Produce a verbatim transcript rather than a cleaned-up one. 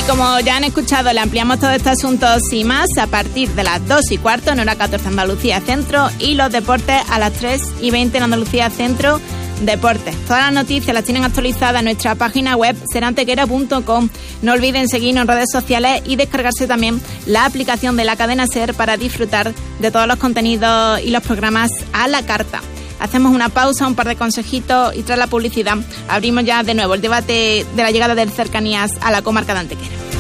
Y como ya han escuchado, le ampliamos todos estos asuntos y más a partir de las dos y cuarto en hora catorce Andalucía Centro y los deportes a las tres y veinte en Andalucía Centro Deportes. Todas las noticias las tienen actualizadas en nuestra página web serantequera punto com. No olviden seguirnos en redes sociales y descargarse también la aplicación de la cadena SER para disfrutar de todos los contenidos y los programas a la carta. Hacemos una pausa, un par de consejitos y tras la publicidad abrimos ya de nuevo el debate de la llegada del Cercanías a la comarca de Antequera.